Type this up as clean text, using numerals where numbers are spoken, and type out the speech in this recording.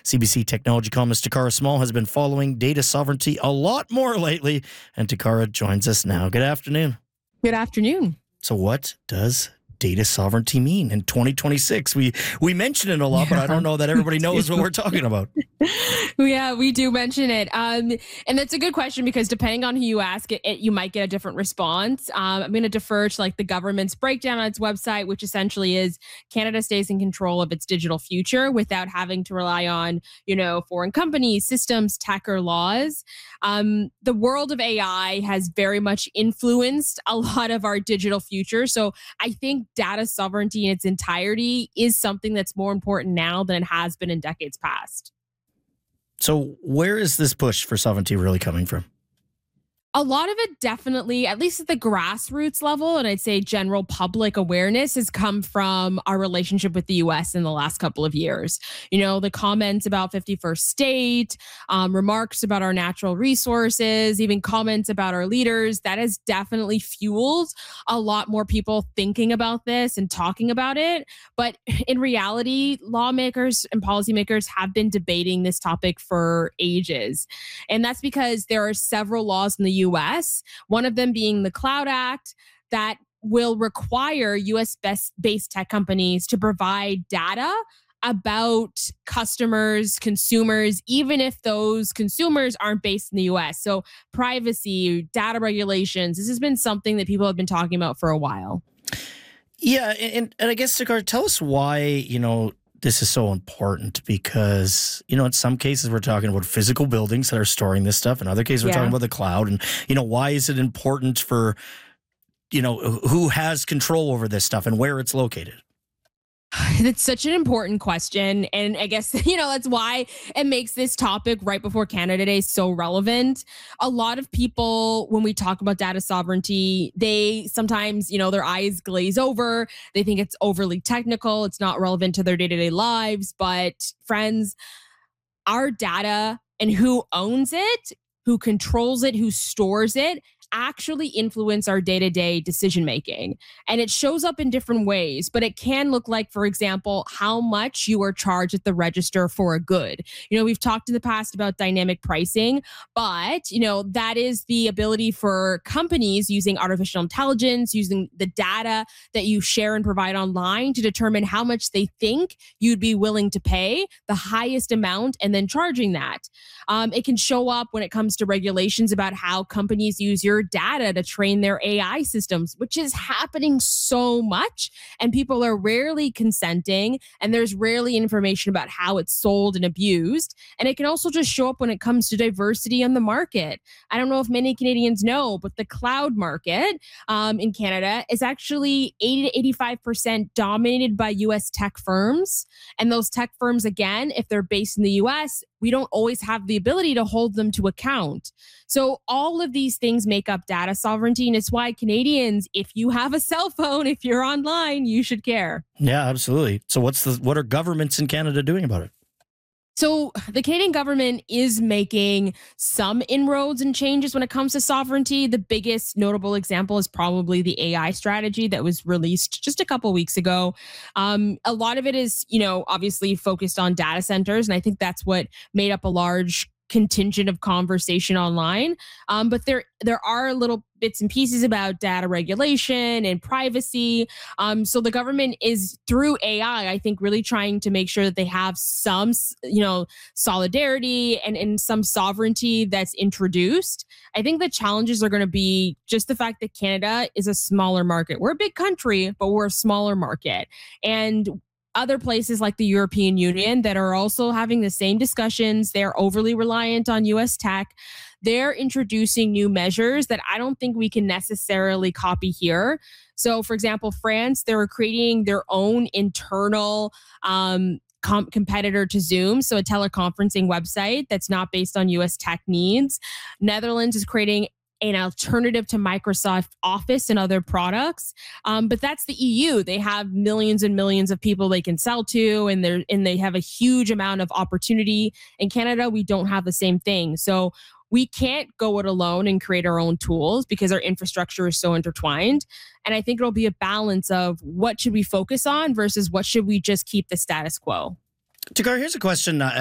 CBC technology columnist Takara Small has been following data sovereignty a lot more lately, and Takara joins us now. Good afternoon. Good afternoon. So what does data sovereignty mean in 2026? We mention it a lot, but I don't know that everybody knows what we're talking about. Yeah, we do mention it. And that's a good question because depending on who you ask it, you might get a different response. I'm going to defer to the government's breakdown on its website, which essentially is Canada stays in control of its digital future without having to rely on, foreign companies, systems, tech, or laws. The world of AI has very much influenced a lot of our digital future. So I think data sovereignty in its entirety is something that's more important now than it has been in decades past. So where is this push for sovereignty really coming from? A lot of it definitely, at least at the grassroots level, and I'd say general public awareness, has come from our relationship with the US in the last couple of years. The comments about 51st state, remarks about our natural resources, even comments about our leaders, that has definitely fueled a lot more people thinking about this and talking about it. But in reality, lawmakers and policymakers have been debating this topic for ages. And that's because there are several laws in the US, one of them being the Cloud Act, that will require US-based tech companies to provide data about customers, consumers, even if those consumers aren't based in the US. So privacy, data regulations, this has been something that people have been talking about for a while. Yeah, and I guess, Takara, tell us why, this is so important because, in some cases we're talking about physical buildings that are storing this stuff. In other cases, we're talking about the cloud. And, why is it important for, who has control over this stuff and where it's located? That's such an important question. And I guess, that's why it makes this topic right before Canada Day so relevant. A lot of people, when we talk about data sovereignty, they sometimes, their eyes glaze over. They think it's overly technical. It's not relevant to their day-to-day lives. But friends, our data and who owns it, who controls it, who stores it, actually influence our day-to-day decision making. And it shows up in different ways, but it can look like, for example, how much you are charged at the register for a good. We've talked in the past about dynamic pricing, but, that is the ability for companies using artificial intelligence, using the data that you share and provide online to determine how much they think you'd be willing to pay, the highest amount, and then charging that. It can show up when it comes to regulations about how companies use your data to train their AI systems, which is happening so much, and people are rarely consenting, and there's rarely information about how it's sold and abused. And it can also just show up when it comes to diversity on the market. I don't know if many Canadians know, but the cloud market in Canada is actually 80 to 85% dominated by US tech firms. And those tech firms, again, if they're based in the US, we don't always have the ability to hold them to account. So all of these things make up data sovereignty. And it's why Canadians, if you have a cell phone, if you're online, you should care. Yeah, absolutely. So what are governments in Canada doing about it? So the Canadian government is making some inroads and changes when it comes to sovereignty. The biggest notable example is probably the AI strategy that was released just a couple weeks ago. A lot of it is, obviously focused on data centers. And I think that's what made up a large contingent of conversation online. But there are little bits and pieces about data regulation and privacy. So the government is, through AI, I think, really trying to make sure that they have some, solidarity and some sovereignty that's introduced. I think the challenges are going to be just the fact that Canada is a smaller market. We're a big country, but we're a smaller market. And other places like the European Union that are also having the same discussions, they're overly reliant on US tech. They're introducing new measures that I don't think we can necessarily copy here. So, for example, France, they're creating their own internal competitor to Zoom, so a teleconferencing website that's not based on US tech needs. Netherlands is creating an alternative to Microsoft Office and other products. But that's the EU. They have millions and millions of people they can sell to, and they have a huge amount of opportunity. In Canada, we don't have the same thing. So we can't go it alone and create our own tools because our infrastructure is so intertwined. And I think it'll be a balance of what should we focus on versus what should we just keep the status quo. Takara, here's a question